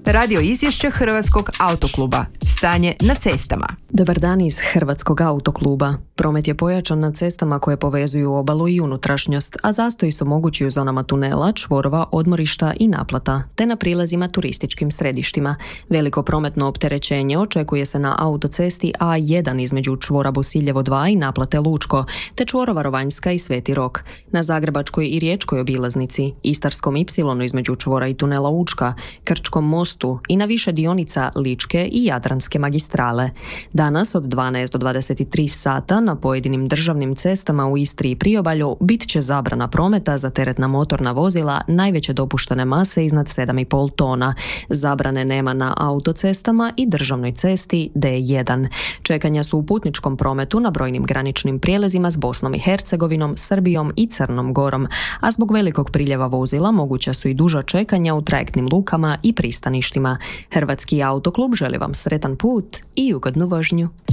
Radio izvješće Hrvatskog autokluba. Stanje na cestama. Dobar dan iz Hrvatskog autokluba. Promet je pojačan na cestama koje povezuju obalu i unutrašnjost, a zastoji su mogući u zonama tunela, čvorova, odmorišta i naplata, te na prilazima turističkim središtima. Veliko prometno opterećenje očekuje se na autocesti A1 između čvora Bosiljevo 2 i naplate Lučko, te čvorova Rovanjska i Sveti Rok. Na Zagrebačkoj i Riječkoj obilaznici, Istarskom Y između čvora i tunela Učka, Krčkom mostu i na više dionica Ličke i Jadranske magistrale. Danas od 12 do 23 sata na pojedinim državnim cestama u Istri i Priobalju bit će zabrana prometa za teretna motorna vozila najveće dopuštene mase iznad 7,5 tona. Zabrane nema na autocestama i državnoj cesti D1. Čekanja su u putničkom prometu na brojnim graničnim prijelazima s Bosnom i Hercegovinom, Srbijom i Crnom Gorom, a zbog velikog priljeva vozila moguća su i duža čekanja u trajektnim lukama i pristaništima. Hrvatski autoklub želi vam sretan put i ugodnu vožnju.